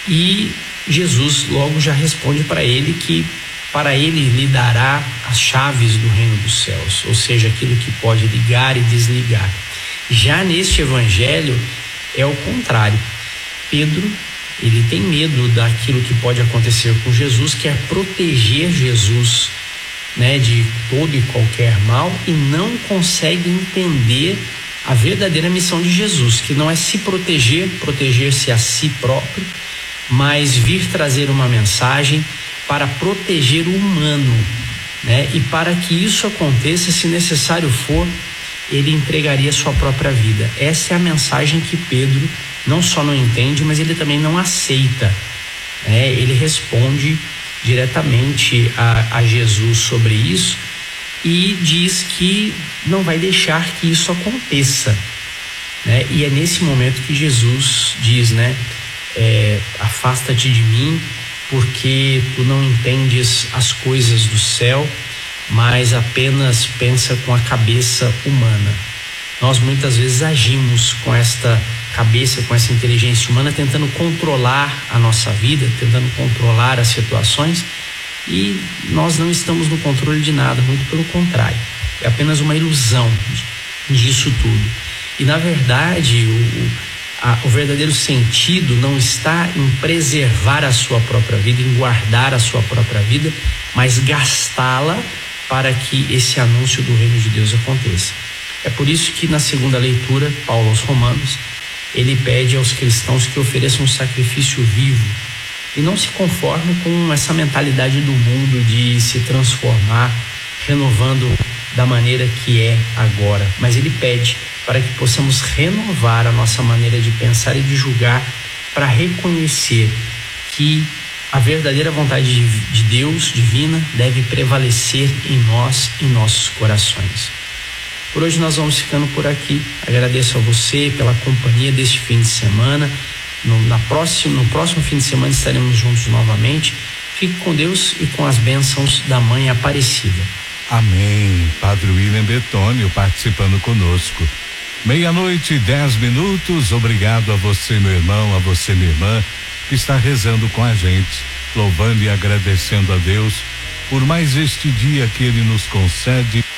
E Jesus logo já responde para ele que para ele lhe dará as chaves do reino dos céus, ou seja, aquilo que pode ligar e desligar. Já neste evangelho é o contrário. Pedro, ele tem medo daquilo que pode acontecer com Jesus, quer proteger Jesus, né, de todo e qualquer mal, e não consegue entender a verdadeira missão de Jesus, que não é se proteger-se a si próprio, mas vir trazer uma mensagem para proteger o humano, né? E para que isso aconteça, se necessário for, ele entregaria sua própria vida. Essa é a mensagem que Pedro não só não entende, mas ele também não aceita, né? Ele responde diretamente a Jesus sobre isso e diz que não vai deixar que isso aconteça, né? E é nesse momento que Jesus diz, né? Afasta-te de mim, porque tu não entendes as coisas do céu, mas apenas pensa com a cabeça humana. Nós muitas vezes agimos com esta cabeça, com essa inteligência humana, tentando controlar a nossa vida, tentando controlar as situações, e nós não estamos no controle de nada, muito pelo contrário, é apenas uma ilusão disso tudo. E na verdade o verdadeiro sentido não está em preservar a sua própria vida, em guardar a sua própria vida, mas gastá-la para que esse anúncio do reino de Deus aconteça. É por isso que na segunda leitura, Paulo aos Romanos, ele pede aos cristãos que ofereçam um sacrifício vivo e não se conformem com essa mentalidade do mundo de se transformar, renovando da maneira que é agora, mas ele pede para que possamos renovar a nossa maneira de pensar e de julgar, para reconhecer que a verdadeira vontade de Deus, divina, deve prevalecer em nós, em nossos corações. Por hoje nós vamos ficando por aqui. Agradeço a você pela companhia deste fim de semana. No próximo fim de semana estaremos juntos novamente. Fique com Deus e com as bênçãos da Mãe Aparecida. Amém. Padre William Betônio participando conosco. 12:10. Obrigado a você, meu irmão, a você, minha irmã, que está rezando com a gente, louvando e agradecendo a Deus por mais este dia que Ele nos concede.